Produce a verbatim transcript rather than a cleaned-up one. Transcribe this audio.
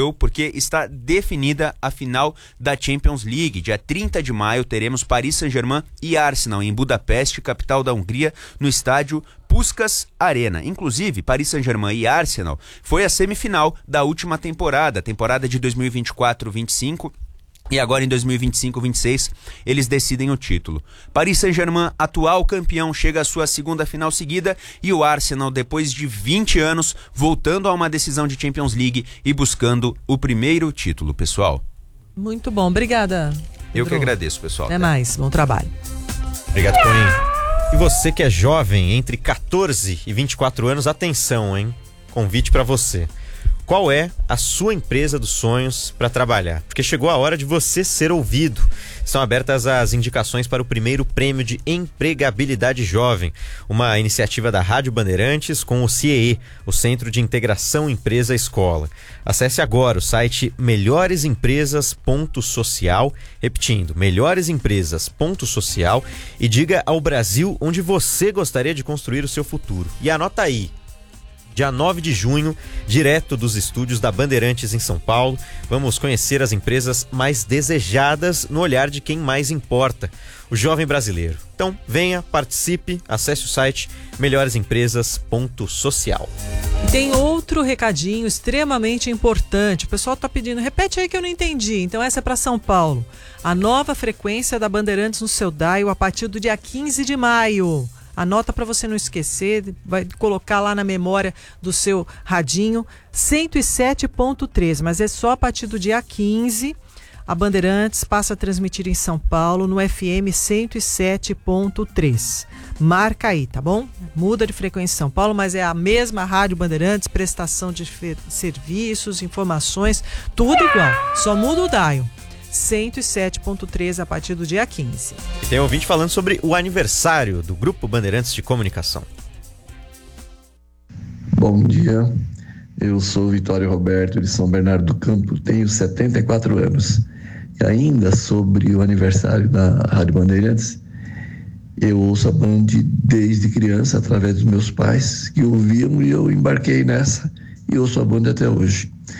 Europeu, porque está definida a final da Champions League. Dia trinta de maio teremos Paris Saint-Germain e Arsenal em Budapeste, capital da Hungria, no estádio Puskás Arena. Inclusive, Paris Saint-Germain e Arsenal foi a semifinal da última temporada, temporada de dois mil e vinte e quatro vinte e cinco. E agora em dois mil e vinte e cinco vinte e seis eles decidem o título. Paris Saint-Germain, atual campeão, chega à sua segunda final seguida, e o Arsenal, depois de vinte anos, voltando a uma decisão de Champions League e buscando o primeiro título, pessoal. Muito bom, obrigada. Eu que agradeço, pessoal. Até mais, bom trabalho. Obrigado, Coen. E você que é jovem, entre catorze e vinte e quatro anos, atenção, hein? Convite para você. Qual é a sua empresa dos sonhos para trabalhar? Porque chegou a hora de você ser ouvido. Estão abertas as indicações para o primeiro prêmio de empregabilidade jovem, uma iniciativa da Rádio Bandeirantes com o C I E, o Centro de Integração Empresa-Escola. Acesse agora o site melhores empresas ponto social, repetindo, melhores empresas ponto social, e diga ao Brasil onde você gostaria de construir o seu futuro. E anota aí, dia nove de junho, direto dos estúdios da Bandeirantes em São Paulo, vamos conhecer as empresas mais desejadas no olhar de quem mais importa, o jovem brasileiro. Então, venha, participe, acesse o site melhores empresas ponto social. Tem outro recadinho extremamente importante. O pessoal está pedindo, repete aí que eu não entendi. Então essa é para São Paulo. A nova frequência da Bandeirantes no seu dial a partir do dia quinze de maio. Anota para você não esquecer, vai colocar lá na memória do seu radinho, cento e sete ponto três, mas é só a partir do dia quinze. A Bandeirantes passa a transmitir em São Paulo no F M cento e sete ponto três. Marca aí, tá bom? Muda de frequência em São Paulo, mas é a mesma Rádio Bandeirantes, prestação de fer- serviços, informações, tudo igual. Só muda o dial. cento e sete ponto três a partir do dia quinze. E tem um ouvinte falando sobre o aniversário do Grupo Bandeirantes de Comunicação. Bom dia, eu sou Vitório Roberto de São Bernardo do Campo, tenho setenta e quatro anos. E ainda sobre o aniversário da Rádio Bandeirantes, eu ouço a Band desde criança, através dos meus pais, que ouviam, e eu embarquei nessa e ouço a Band até hoje.